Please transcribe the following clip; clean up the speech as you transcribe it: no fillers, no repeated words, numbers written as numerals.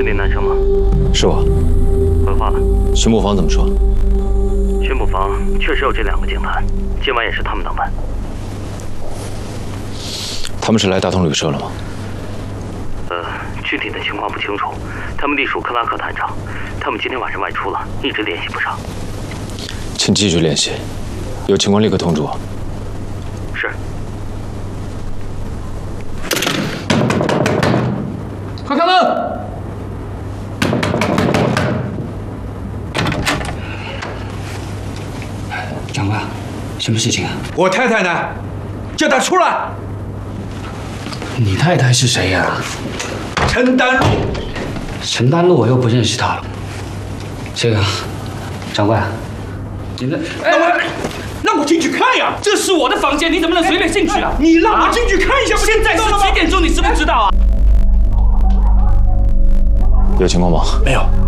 那男生吗？ 是我。 回话了。 巡捕房怎么说？ 巡捕房确实有这2个警探，今晚也是他们当班。 他们是来大同旅社了吗？ 具体的情况不清楚。他们隶属克拉克探长，他们今天晚上外出了，一直联系不上。 请继续联系，有情况立刻通知我。 是。 快开门！ 长官，什么事情啊？ 我太太呢？叫她出来。 你太太是谁呀？ 陈丹露。 陈丹露，我又不认识她了。这个，长官，你那…… 让我进去看呀！ 这是我的房间，你怎么能随便进去啊？ 你让我进去看一下， 现在是几点钟？你知不知道啊？ 有情况吗？ 没有。